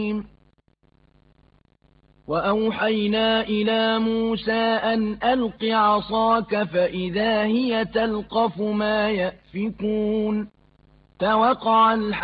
وأوحينا إلى موسى أن ألق عصاك فإذا هي تلقف ما يأفكون فوقع